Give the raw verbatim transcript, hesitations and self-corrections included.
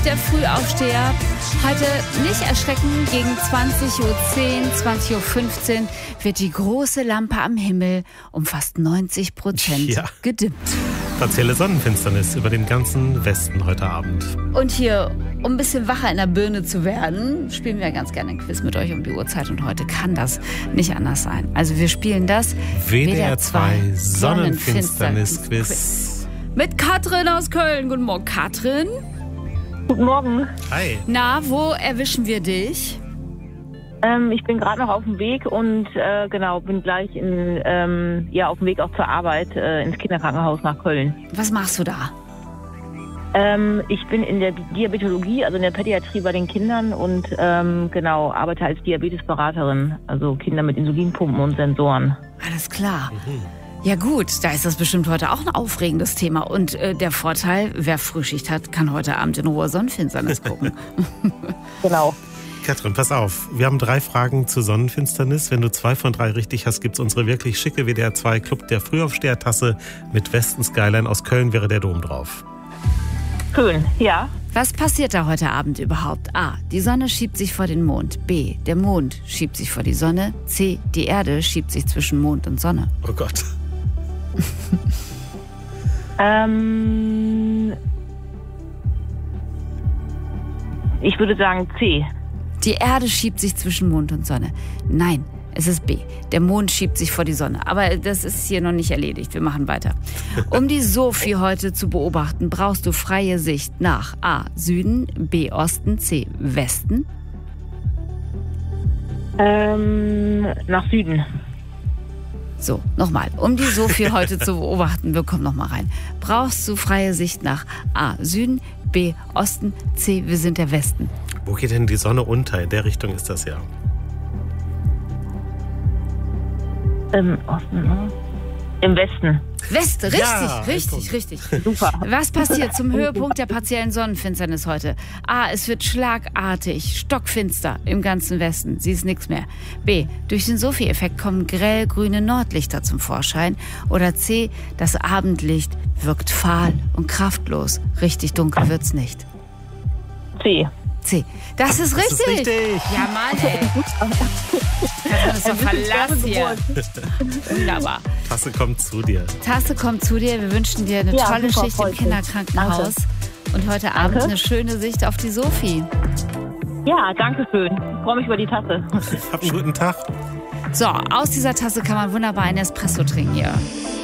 Der Frühaufsteher. Heute nicht erschrecken, gegen zwanzig Uhr zehn, zwanzig Uhr fünfzehn wird die große Lampe am Himmel um fast neunzig Prozent ja. gedimmt. Partielle Sonnenfinsternis über den ganzen Westen heute Abend. Und hier, um ein bisschen wacher in der Birne zu werden, spielen wir ganz gerne ein Quiz mit euch um die Uhrzeit. Und heute kann das nicht anders sein. Also wir spielen das W D R zwei Sonnenfinsternis-Quiz. Mit Katrin aus Köln. Guten Morgen, Katrin. Guten Morgen. Hi. Na, wo erwischen wir dich? Ähm, ich bin gerade noch auf dem Weg und äh, genau, bin gleich in, ähm, ja, auf dem Weg auch zur Arbeit äh, ins Kinderkrankenhaus nach Köln. Was machst du da? Ähm, ich bin in der Diabetologie, also in der Pädiatrie bei den Kindern und ähm, genau, arbeite als Diabetesberaterin, also Kinder mit Insulinpumpen und Sensoren. Alles klar. Mhm. Ja gut, da ist das bestimmt heute auch ein aufregendes Thema. Und äh, der Vorteil, wer Frühschicht hat, kann heute Abend in Ruhe Sonnenfinsternis gucken. Genau. Katrin, pass auf. Wir haben drei Fragen zur Sonnenfinsternis. Wenn du zwei von drei richtig hast, gibt's unsere wirklich schicke W D R zwei Club der Frühaufsteher-Tasse mit Westen Skyline. Aus Köln wäre der Dom drauf. Schön, ja. Was passiert da heute Abend überhaupt? A. Die Sonne schiebt sich vor den Mond. B. Der Mond schiebt sich vor die Sonne. C. Die Erde schiebt sich zwischen Mond und Sonne. Oh Gott. ähm, ich würde sagen C. Die Erde schiebt sich zwischen Mond und Sonne. Nein, es ist B. Der Mond schiebt sich vor die Sonne. Aber das ist hier noch nicht erledigt. Wir machen weiter. Um die Sophie heute zu beobachten, brauchst du freie Sicht nach A. Süden, B. Osten, C. Westen. Ähm, nach Süden. So, nochmal. Um die Sophie heute zu beobachten, wir kommen nochmal rein. Brauchst du freie Sicht nach A. Süden, B. Osten, C. Wir sind der Westen. Wo geht denn die Sonne unter? In der Richtung ist das ja. Im Osten, ne? Im Westen. West, richtig, Ja, richtig, richtig. Super. Was passiert zum Höhepunkt der partiellen Sonnenfinsternis heute? A. Es wird schlagartig, stockfinster im ganzen Westen. Siehst nichts mehr. B. Durch den Sophie-Effekt kommen grellgrüne Nordlichter zum Vorschein. Oder C. Das Abendlicht wirkt fahl und kraftlos. Richtig dunkel wird's nicht. C. C. Das ist Das richtig. ist richtig. Ja, Mann, ey. Das ist doch Verlass hier. Wunderbar. Tasse kommt zu dir. Tasse kommt zu dir. Wir wünschen dir eine Ja, tolle super, Schicht im freut mich. Kinderkrankenhaus. Und heute Abend Danke. eine schöne Sicht auf die Sophie. Ja, danke schön. Ich freue mich über die Tasse. Hab einen guten Tag. So, aus dieser Tasse kann man wunderbar einen Espresso trinken hier.